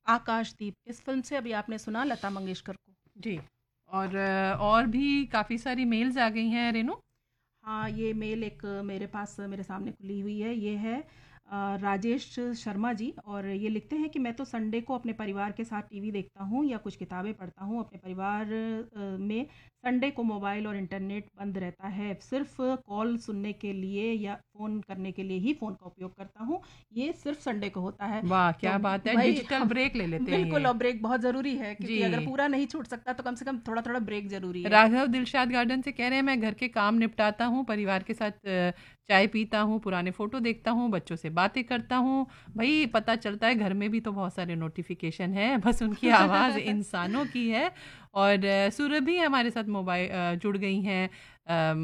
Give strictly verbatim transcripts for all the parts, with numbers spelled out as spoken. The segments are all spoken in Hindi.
आकाशदीप, इस फ़िल्म से अभी आपने सुना लता मंगेशकर को। जी। और अ, और भी काफ़ी सारी मेल्स आ गई हैं रेनू। हाँ, ये मेल एक मेरे पास मेरे सामने खुली हुई है। ये है अ, राजेश शर्मा जी, और ये लिखते हैं कि मैं तो संडे को अपने परिवार के साथ टीवी देखता हूँ या कुछ किताबें पढ़ता हूँ। अपने परिवार अ, में संडे को मोबाइल और इंटरनेट बंद रहता है। सिर्फ कॉल सुनने के लिए या फ़ोन करने के लिए ही फ़ोन का उपयोग करता हूँ। ये सिर्फ संडे को होता है। वाह तो क्या बात है, भाई डिजिटल हम ब्रेक ले लेते हैं बिल्कुल, ये। और ब्रेक बहुत ज़रूरी है, क्योंकि अगर जी। पूरा नहीं छूट सकता तो कम से कम थोड़ा-थोड़ा ब्रेक ज़रूरी है। राघव दिलशाद गार्डन से कह रहे हैं, मैं घर के काम निपटाता हूँ, परिवार के साथ अ, चाय पीता हूँ, पुराने फोटो देखता हूँ, बच्चों से बातें करता हूँ। भाई पता चलता है घर में भी तो बहुत सारे नोटिफिकेशन है, बस उनकी आवाज़ इंसानों की है। और अ, सुरभि हमारे साथ मोबाइल अ, जुड़ गई हैं अम,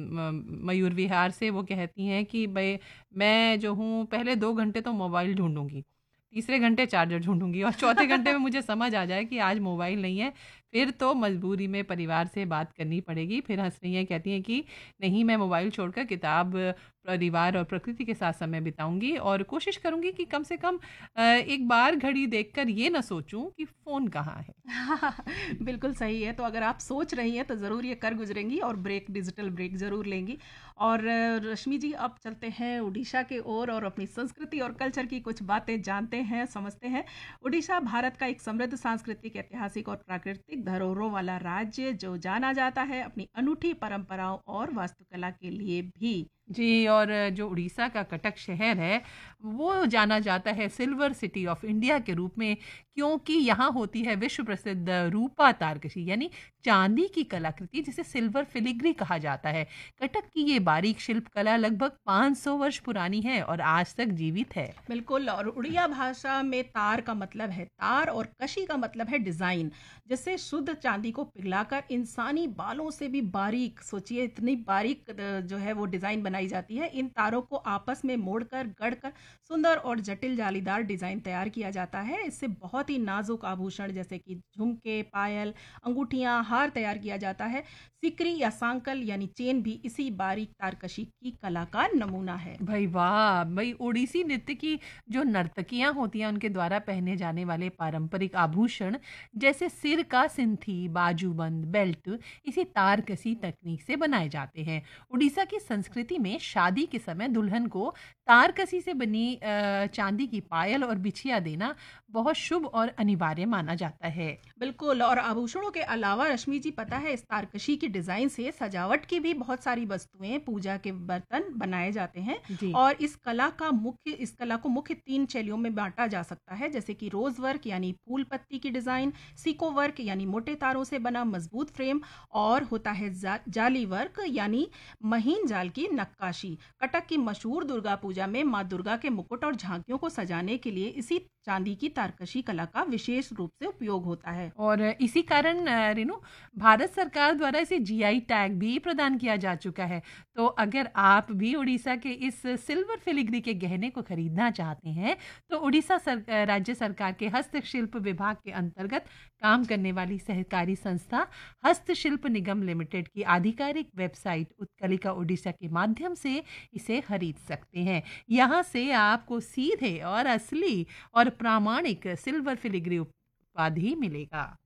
म- मयूर विहार से। वो कहती हैं कि भाई मैं जो हूँ पहले दो घंटे तो मोबाइल ढूंढूंगी, तीसरे घंटे चार्जर ढूंढूंगी, और चौथे घंटे में मुझे समझ आ जाए कि आज मोबाइल नहीं है, फिर तो मजबूरी में परिवार से बात करनी पड़ेगी। फिर हंस रही हैं, कहती हैं कि नहीं, मैं मोबाइल छोड़कर किताब, परिवार और प्रकृति के साथ समय बिताऊंगी, और कोशिश करूंगी कि कम से कम अ, एक बार घड़ी देखकर ये ना सोचूं कि फ़ोन कहाँ है। बिल्कुल सही है। तो अगर आप सोच रही हैं तो ज़रूर ये कर गुजरेंगी और ब्रेक, डिजिटल ब्रेक ज़रूर लेंगी। और अ, रश्मि जी, अब चलते हैं उड़ीसा के ओर और अपनी संस्कृति और कल्चर की कुछ बातें जानते हैं, समझते हैं। उड़ीसा भारत का एक समृद्ध सांस्कृतिक, ऐतिहासिक और प्राकृतिक धरोहरों वाला राज्य, जो जाना जाता है अपनी अनूठी परंपराओं और वास्तुकला के लिए भी। जी। और जो उड़ीसा का कटक शहर है, वो जाना जाता है सिल्वर सिटी ऑफ इंडिया के रूप में, क्योंकि यहाँ होती है विश्व प्रसिद्ध रूपा तारकशी, यानी चांदी की कलाकृति, जिसे सिल्वर फिलिग्री कहा जाता है। कटक की ये बारीक शिल्प कला लगभग पाँच सौ वर्ष पुरानी है और आज तक जीवित है। बिल्कुल, और उड़िया भाषा में तार का मतलब है तार और कशी का मतलब है डिजाइन। जैसे शुद्ध चांदी को पिघलाकर इंसानी बालों से भी बारीक, सोचिए इतनी बारीक अ, जो है वो डिजाइन बनाई जाती है। इन तारों को आपस में मोड़कर गढ़कर सुंदर और जटिल जालीदार डिजाइन तैयार किया जाता है। इससे बहुत ही नाजुक आभूषण जैसे कि झुमके, पायल, अंगूठियां, हार तैयार किया जाता है। सिकरी या सांकल यानी चेन भी इसी बारीक तारकशी की कला का नमूना है। भाई वाह! भाई ओडिसी नृत्य की जो नर्तकियाँ होती हैं, उनके द्वारा पहने जाने वाले पारंपरिक आभूषण, जैसे सिर का सिंथी, बाजूबंद, बेल्ट, इसी तारकसी तकनीक से बनाए जाते हैं। उड़ीसा की संस्कृति में शादी के समय दुल्हन को तारकसी से बनी अ, चांदी की पायल और बिछिया देना बहुत शुभ और अनिवार्य माना जाता है। बिल्कुल, और आभूषणों के अलावा रश्मि जी, पता है इस तारकशी की डिजाइन से सजावट की भी बहुत सारी वस्तुएं, पूजा के बर्तन बनाए जाते हैं। जी। और इस कला का मुख्य इस कला को मुख्य तीन शैलियों में बांटा जा सकता है, जैसे कि रोज वर्क यानी फूल पत्ती की डिजाइन, सिको वर्क यानी मोटे तारों से बना मजबूत फ्रेम, और होता है जा, जाली वर्क यानी महीन जाल की नक्काशी। कटक की मशहूर दुर्गा पूजा में माँ दुर्गा के मुकुट और झांकियों को सजाने के लिए इसी चांदी की तारकशी कला का विशेष रूप से उपयोग होता है। और इसी कारण अ, रेनू, भारत सरकार द्वारा इसे जीआई टैग भी प्रदान किया जा चुका है। तो अगर आप भी उड़ीसा के इस सिल्वर फिलिग्री के गहने को खरीदना चाहते हैं, तो उड़ीसा सर, अ, राज्य सरकार के हस्तशिल्प विभाग के अंतर्गत काम करने वाली सहकारी संस्था हस्तशिल्प निगम लिमिटेड की आधिकारिक वेबसाइट उत्कलिका उड़ीसा के माध्यम से इसे खरीद सकते हैं। यहाँ से आपको सीधे और असली और प्रामाणिक सिल्वर फिलिग्री उपाधि मिलेगा।